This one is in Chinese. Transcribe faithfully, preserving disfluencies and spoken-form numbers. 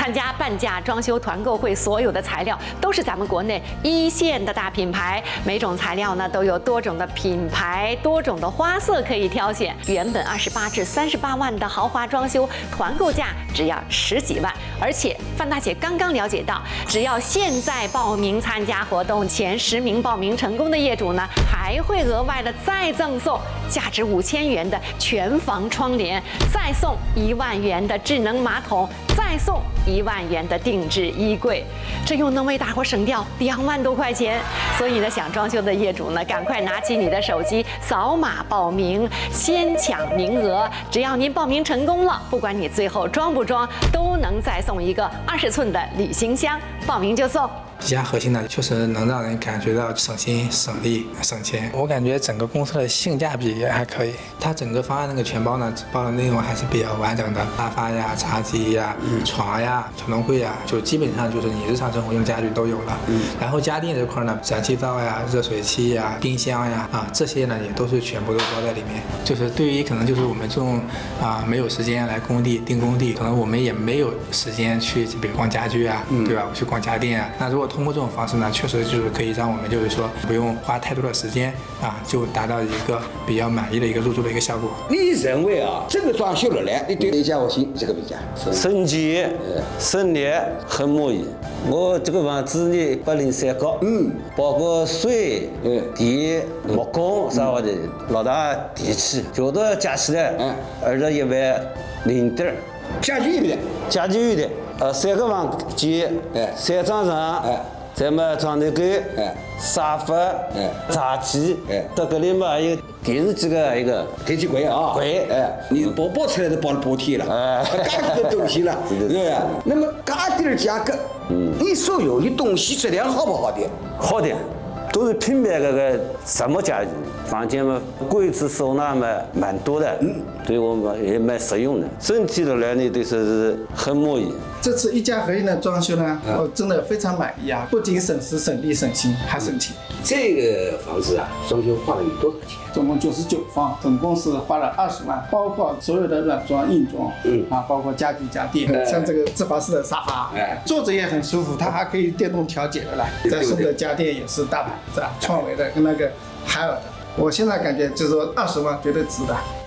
参加半价装修团购会，所有的材料都是咱们国内一线的大品牌，每种材料呢都有多种的品牌、多种的花色可以挑选。原本二十八至三十八万的豪华装修，团购价只要十几万。而且范大姐刚刚了解到，只要现在报名参加活动，前十名报名成功的业主呢，还会额外的再赠送价值五千元的全房窗帘，再送一万元的智能马桶，再送一万元的定制衣柜，这又能为大伙省掉两万多块钱。所以呢，想装修的业主呢，赶快拿起你的手机，扫码报名，先抢名额。只要您报名成功了，不管你最后装不装，都能再送一个二十寸的旅行箱，报名就送。 比较核心的，确实能让人感觉到省心、省力、省钱。我感觉整个公司的性价比也还可以。它整个方案那个全包呢，包的内容还是比较完整的，沙发呀、茶几呀、嗯、床呀、床头柜呀，就基本上就是你日常生活用家具都有了。嗯、然后家电这块呢，燃气灶呀、热水器呀、冰箱呀啊这些呢也都是全部都包在里面。就是对于可能就是我们这种啊没有时间来工地订工地，可能我们也没有时间去比如逛家具啊，嗯、对吧？我去逛家电啊，那如果通过这种方式呢，确实就是可以让我们就是说不用花太多的时间啊，就达到一个比较满意的一个入住的一个效果。 你认为啊，这个装修了呢，你对哪家我心这个评价？ 省钱、省力，很满意。我这个房子呢，八零三高，嗯，包括水、嗯、电、木工啥的，老大电器，全都加起来，嗯，二十一万零点。 家具有的， 家具有的，呃，三个房间，哎，三张床，哎，咱们床头柜，哎，沙发，哎，茶几，哎，到这里嘛还有电视机的一个电器柜啊， 柜， 哎，你包包出来都包了补贴了，哎，家底的东西了，对不对？那么家底的价格，嗯，你所用的东西质量好不好的？ 好的。都是品牌这个什么家具，房间嘛，柜子收纳嘛蛮多的，嗯，对我们也蛮实用的。整体的来呢，对说是很满意。 这次一家合一的装修呢，我真的非常满意啊！不仅省时、省力、省心，还省钱。 这个房子啊，装修花了有多少钱？ 总共九十九方，总共是花了二十万，包括所有的软装、硬装，嗯啊，包括家具家电，嗯、像这个自滑式的沙发，哎，坐着也很舒服，它还可以电动调节的来。再送的家电也是大牌子啊，创维的跟那个海尔的。我现在感觉就是说二十万绝对值的。